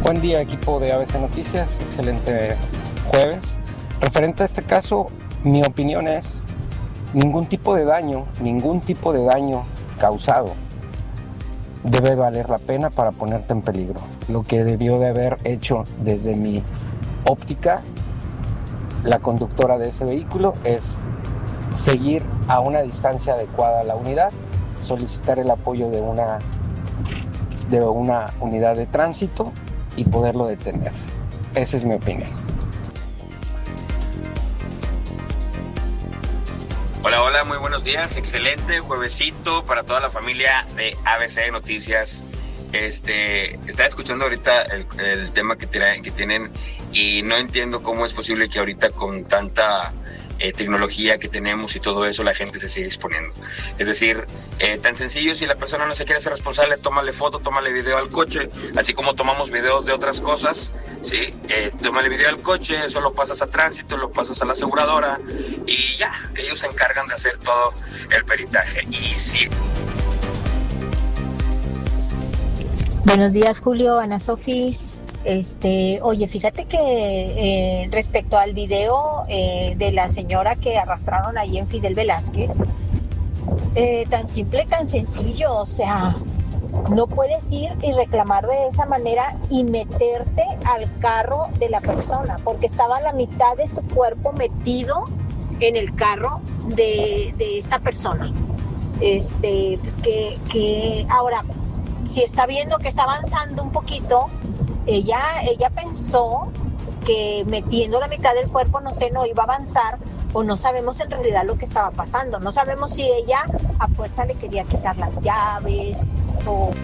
Buen día, equipo de ABC Noticias, excelente jueves. Referente a este caso, mi opinión es ningún tipo de daño causado debe valer la pena para ponerte en peligro. Lo que debió de haber hecho desde mi óptica la conductora de ese vehículo es seguir a una distancia adecuada a la unidad, solicitar el apoyo de una unidad de tránsito y poderlo detener. Esa es mi opinión. Hola, muy buenos días, excelente juevesito para toda la familia de ABC Noticias. Estaba escuchando ahorita el tema que tienen y no entiendo cómo es posible que ahorita con tanta tecnología que tenemos y todo eso la gente se sigue exponiendo. Es decir, tan sencillo, si la persona no se quiere ser responsable, tómale foto, tómale video al coche, así como tomamos videos de otras cosas, ¿sí? Tómale video al coche, eso lo pasas a tránsito, lo pasas a la aseguradora y ya, ellos se encargan de hacer todo el peritaje. Y sí. Buenos días, Julio, Ana Sofía. Oye, fíjate que respecto al video de la señora que arrastraron ahí en Fidel Velázquez, tan simple, tan sencillo, o sea, no puedes ir y reclamar de esa manera y meterte al carro de la persona, porque estaba la mitad de su cuerpo metido en el carro de esta persona. Pues que ahora, si está viendo que está avanzando un poquito, ella pensó que metiendo la mitad del cuerpo, no iba a avanzar, o no sabemos en realidad lo que estaba pasando. No sabemos si ella a fuerza le quería quitar las llaves o...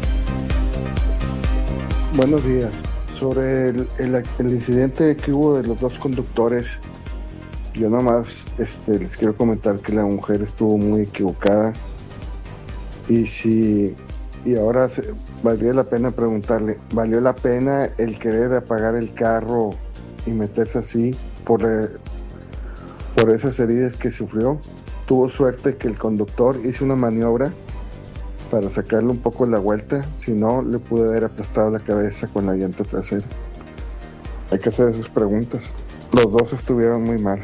Buenos días. Sobre el incidente que hubo de los dos conductores, yo nomás les quiero comentar que la mujer estuvo muy equivocada y ahora valdría la pena preguntarle, ¿valió la pena el querer apagar el carro y meterse así por esas heridas que sufrió? Tuvo suerte que el conductor hizo una maniobra para sacarle un poco la vuelta, si no le pudo haber aplastado la cabeza con la llanta trasera. Hay que hacer esas preguntas. Los dos estuvieron muy mal.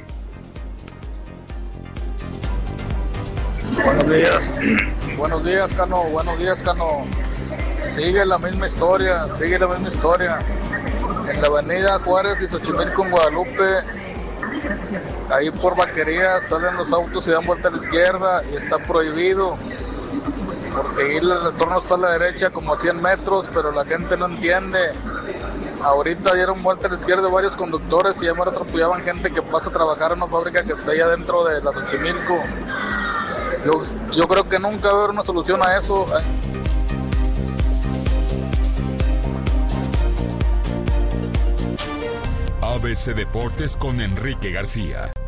Buenos días, Cano. Sigue la misma historia. En la avenida Juárez y Xochimilco en Guadalupe, ahí por Vaquerías salen los autos y dan vuelta a la izquierda y está prohibido, porque ahí el retorno está a la derecha como a 100 metros, pero la gente no entiende. Ahorita dieron vuelta a la izquierda varios conductores y ya me atropellaban gente que pasa a trabajar en una fábrica que está allá dentro de la Xochimilco. Yo creo que nunca va a haber una solución a eso. ABC Deportes con Enrique García.